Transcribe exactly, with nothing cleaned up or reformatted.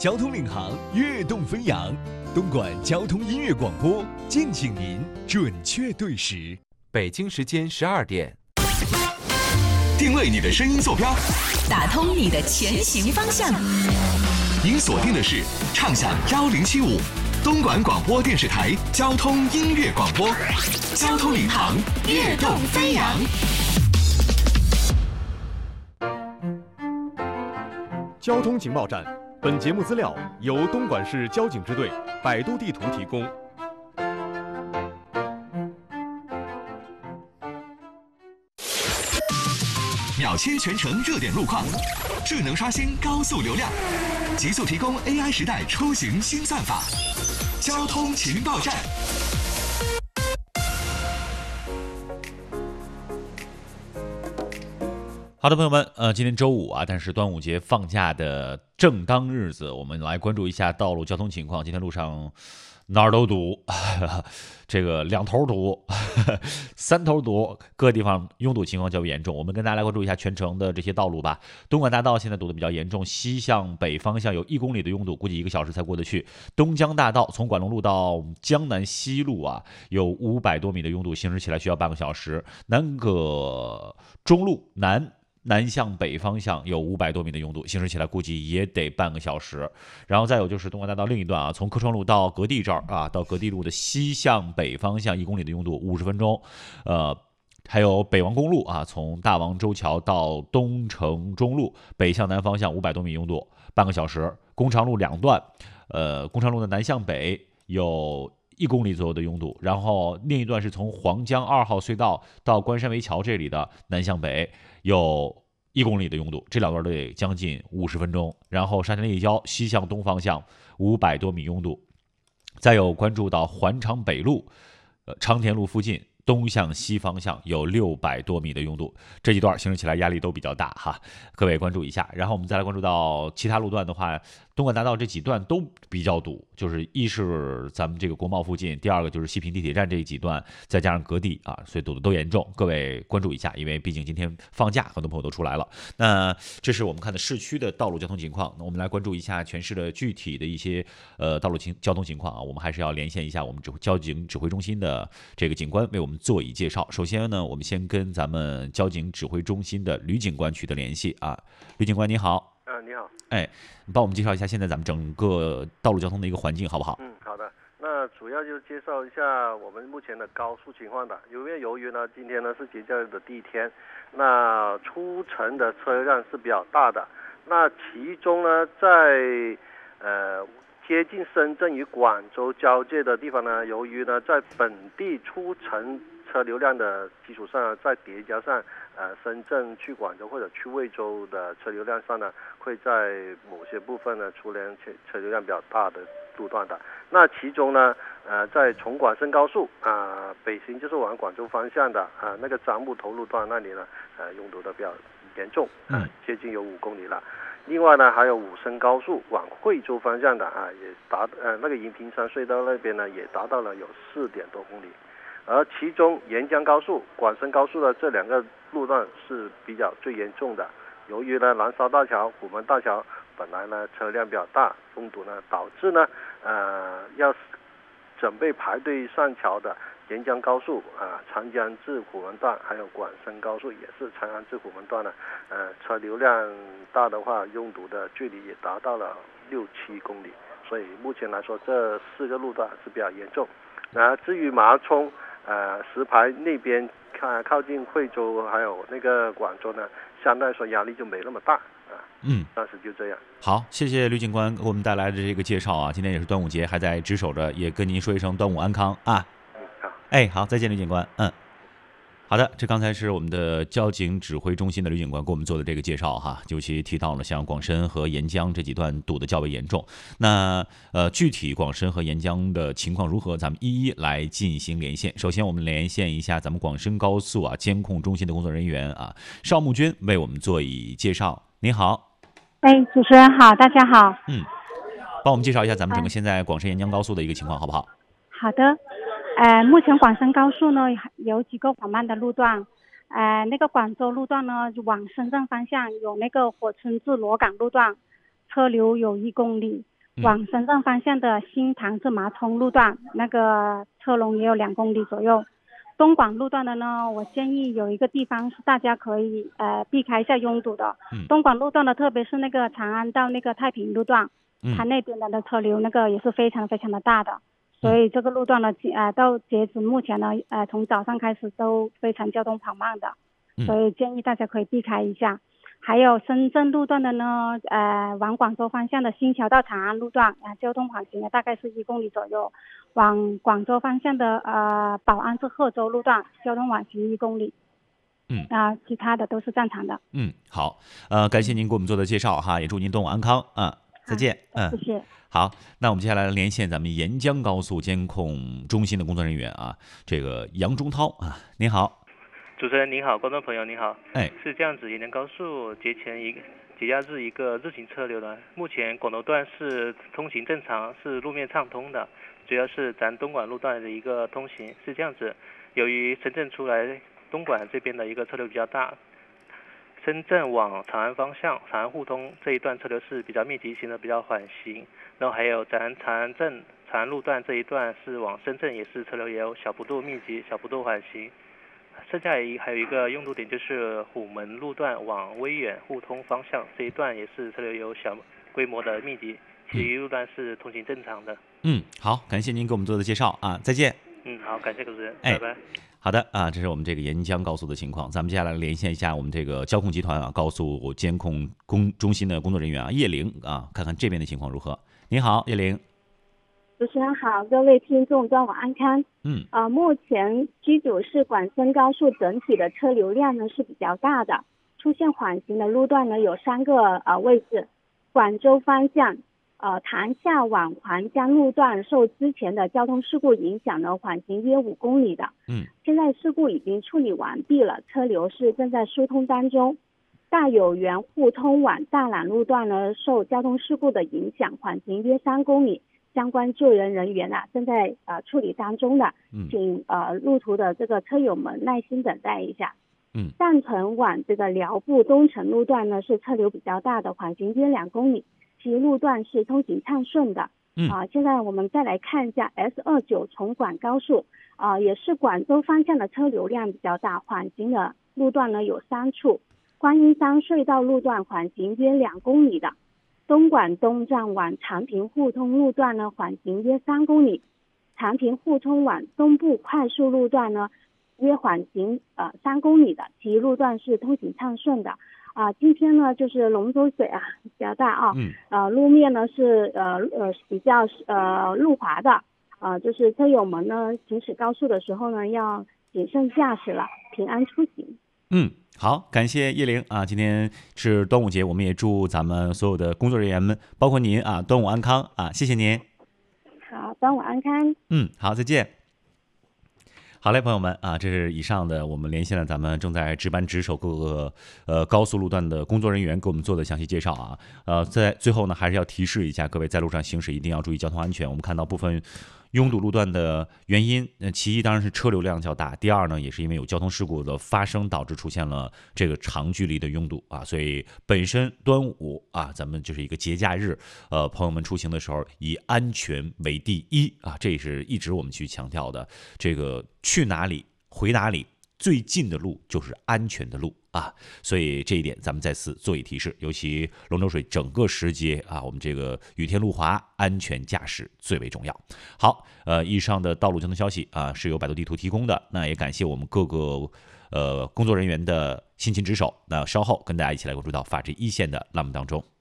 交通领航，跃动飞扬。东莞交通音乐广播，敬请您准确对时。 北京时间十二点， 定位你的声音坐标， 打通你的前行方向。 您锁定的是畅享幺零七五东莞广播电视台交通音乐广播，交通领航，跃动飞扬。 交通情报站，本节目资料由东莞市交警支队百度地图提供。 秒切全程热点路况，智能刷新高速流量，极速提供 A I 时代出行新算法。交通情报站。 好的，朋友们，呃，今天周五啊，但是端午节放假的正当日子，我们来关注一下道路交通情况。今天路上哪儿都堵，这个两头堵，三头堵，各地方拥堵情况较为严重。我们跟大家来关注一下全程的这些道路吧。东莞大道现在堵得比较严重，西向北方向有一公里的拥堵，估计一个小时才过得去。东江大道从管龙路到江南西路啊，有五百多米的拥堵，行驶起来需要半个小时。南葛中路南。南向北方向有五百多米的拥堵，行驶起来估计也得半个小时。然后再有就是东莞大道另一段啊，从科创路到格地这儿啊，到格地路的西向北方向一公里的拥堵，五十分钟。呃，还有北王公路啊，从大王洲桥到东城中路北向南方向五百多米拥堵，半个小时。工长路两段，呃，工长路的南向北有一公里左右的拥堵，然后另一段是从黄江二号隧道到关山围桥这里的南向北有一公里的拥堵，这两段都得将近五十分钟。然后沙田立交西向东方向五百多米拥堵，再有关注到环长北路、呃长田路附近。东向西方向有六百多米的拥堵，这几段行驶起来压力都比较大哈，各位关注一下。然后我们再来关注到其他路段的话，东莞大道这几段都比较堵，就是一是咱们这个国贸附近，第二个就是西平地铁站这几段，再加上格地啊，所以堵得都严重。各位关注一下，因为毕竟今天放假，很多朋友都出来了。那这是我们看的市区的道路交通情况，那我们来关注一下全市的具体的一些呃道路情交通情况啊，我们还是要连线一下我们指交警指挥中心的这个警官为我们做以介绍。首先呢，我们先跟咱们交警指挥中心的吕警官取得联系啊，吕警官你好。 啊，你好。 哎，你帮我们介绍一下现在咱们整个道路交通的一个环境好不好？ 嗯，好的。那主要就介绍一下我们目前的高速情况的。因为由于呢，今天呢是节假日的第一天，那出城的车辆是比较大的。那其中呢，在呃。接近深圳与广州交界的地方呢，由于呢在本地出城车流量的基础上，再叠加上呃深圳去广州或者去惠州的车流量上呢，会在某些部分呢出现车车流量比较大的路段的。那其中呢，呃在从广深高速啊、呃、北行就是往广州方向的啊、呃、那个樟木头路段那里呢，呃拥堵的比较严重，嗯，接近有五公里了。另外呢，还有武深高速往惠州方向的啊，也达呃那个银屏山隧道那边呢，也达到了有四点多公里。而其中沿江高速、广深高速的这两个路段是比较最严重的。由于呢南沙大桥、虎门大桥本来呢车辆比较大，拥堵呢导致呢呃要准备排队上桥的沿江高速啊、长江至虎门段，还有广深高速也是长江至虎门段呢，呃，车流量大的话，拥堵的距离也达到了六七公里。所以目前来说，这四个路段是比较严重。那至于马冲、呃石牌那边看靠近惠州还有那个广州呢，相对来说压力就没那么大啊。 嗯， 暂时就这样。 好，谢谢吕警官给我们带来的这个介绍啊。今天也是端午节，还在值守着，也跟您说一声端午安康啊。哎，好，再见，吕警官。嗯，好的，这刚才是我们的交警指挥中心的吕警官给我们做的这个介绍哈，尤其提到了像广深和沿江这几段堵得较为严重。那呃，具体广深和沿江的情况如何，咱们一一来进行连线。首先，我们连线一下咱们广深高速啊监控中心的工作人员啊，邵木军为我们做以介绍。您好。 哎，主持人好，大家好。 嗯，帮我们介绍一下咱们整个现在广深沿江高速的一个情况好不好？ 好的。呃，目前广深高速呢有几个缓慢的路段，呃，那个广州路段呢往深圳方向有那个火村至罗岗路段，车流有一公里， 往深圳方向的新塘至麻冲路段，那个车龙也有两公里左右。东莞路段的呢，我建议有一个地方是大家可以呃避开一下拥堵的。 嗯、 东莞路段的，特别是那个长安到那个太平路段，嗯、它那边的车流那个也是非常非常的大的，所以这个路段呢，呃，到截止目前呢，呃，从早上开始都非常交通跑慢的，所以建议大家可以避开一下。还有深圳路段的呢，呃，往广州方向的新桥到长安路段，啊、呃，交通缓行的大概是一公里左右。往广州方向的呃宝安至贺州路段，交通缓行一公里。 嗯啊、呃，其他的都是正常的。 嗯，好，呃，感谢您给我们做的介绍哈，也祝您动物安康啊，再见。 嗯，谢谢。 好，那我们接下来连线咱们沿江高速监控中心的工作人员啊，这个杨忠涛啊，您好。 主持人您好，观众朋友您好。 哎， 是这样子，沿江高速节前一个节假日一个日行车流呢，目前广州段是通行正常，是路面畅通的。主要是咱东莞路段的一个通行是这样子，由于深圳出来东莞这边的一个车流比较大，深圳往长安方向长安互通这一段车流是比较密集，行的比较缓行，然后还有咱长安镇长安路段这一段是往深圳也是车流也有小幅度密集小幅度缓行，剩下一还有一个拥堵点就是虎门路段往威远互通方向这一段也是车流有小规模的密集，其余路段是通行正常的。 嗯，好，感谢您给我们做的介绍啊，再见。 嗯，好，感谢主持人， 哎、 拜拜。 好的啊，这是我们这个沿江高速的情况。咱们接下来连线一下我们这个交控集团啊高速监控工中心的工作人员啊叶玲啊，看看这边的情况如何。您好，叶玲。 主持人好，各位听众端午安康。 嗯， 呃，目前机组是广深高速整体的车流量呢是比较大的，出现缓行的路段呢有三个呃位置，广州方向。呃，塘厦往黄江路段受之前的交通事故影响呢，缓行约五公里的。 嗯， 现在事故已经处理完毕了，车流是正在疏通当中。大有园互通往大榄路段呢，受交通事故的影响，缓行约三公里，相关救援人员啊正在呃处理当中的， 嗯、 请呃路途的这个车友们耐心等待一下。 嗯， 上城往这个辽埠东城路段呢是车流比较大的，缓行约两公里。其路段是通行畅顺的。 嗯啊，现在我们再来看一下 S 二九 从广高速啊，也是广州方向的车流量比较大，缓行的路段呢有三处。观音山隧道路段缓行约两公里的，东莞东站往长平互通路段呢缓行约三公里，长平互通往东部快速路段呢约缓行呃三公里的，其余路段是通行畅顺的。啊，今天呢就是龙舟水啊比较大啊， 嗯， 呃路面呢是呃呃比较呃路滑的，啊、呃、就是车友们呢行驶高速的时候呢要谨慎驾驶了，平安出行。 嗯，好，感谢叶玲啊，今天是端午节，我们也祝咱们所有的工作人员们，包括您啊，端午安康啊，谢谢您。 好，端午安康。 嗯，好，再见。好嘞，朋友们啊，这是以上的我们连线了咱们正在值班值守各个呃高速路段的工作人员给我们做的详细介绍啊。呃，在最后呢，还是要提示一下各位在路上行驶一定要注意交通安全。我们看到部分拥堵路段的原因，呃，其一当然是车流量较大，第二呢，也是因为有交通事故的发生导致出现了这个长距离的拥堵啊。所以本身端午啊，咱们就是一个节假日，呃，朋友们出行的时候以安全为第一啊，这也是一直我们去强调的。这个去哪里回哪里，最近的路就是安全的路啊，所以这一点咱们再次做以提示，尤其龙舟水整个时节啊，我们这个雨天路滑，安全驾驶最为重要。好，呃，以上的道路交通消息啊，是由百度地图提供的，那也感谢我们各个呃工作人员的辛勤值守。那稍后跟大家一起来关注到法治一线的栏目当中。